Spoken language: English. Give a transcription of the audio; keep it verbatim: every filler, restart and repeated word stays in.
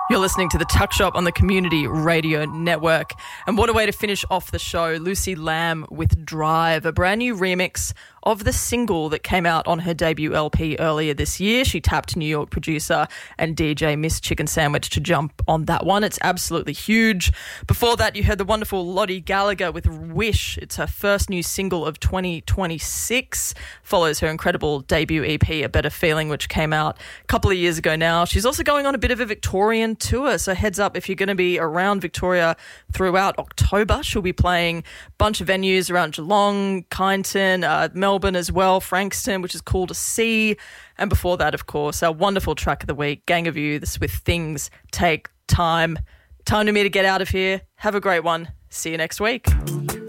You're listening to The Tuck Shop on the Community Radio Network. And what a way to finish off the show. Lucy Lamb with Drive, a brand new remix of the single that came out on her debut L P earlier this year. She tapped New York producer and D J Miss Chicken Sandwich to jump on that one. It's absolutely huge. Before that, you heard the wonderful Lottie Gallagher with Wish. It's her first new single of twenty twenty-six. Follows her incredible debut E P, A Better Feeling, which came out a couple of years ago now. She's also going on a bit of a Victorian tour, so heads up if you're going to be around Victoria throughout October. She'll be playing a bunch of venues around Geelong, Kyneton, uh, Melbourne as well, Frankston, which is cool to see. And before that, of course, our wonderful track of the week, Gang of Youths with Things Take Time. Time for me to get out of here. Have a great one. See you next week.